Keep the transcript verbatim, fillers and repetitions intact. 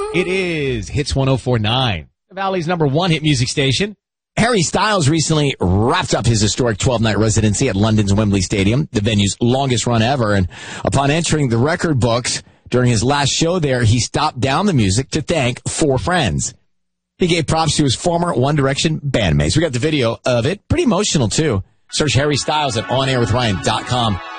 It is Hits one oh four point nine, the Valley's number one hit music station. Harry Styles recently wrapped up his historic twelve-night residency at London's Wembley Stadium, the venue's longest run ever. And upon entering the record books during his last show there, he stopped down the music to thank four friends. He gave props to his former One Direction bandmates. We got the video of it. Pretty emotional, too. Search Harry Styles at on air with ryan dot com.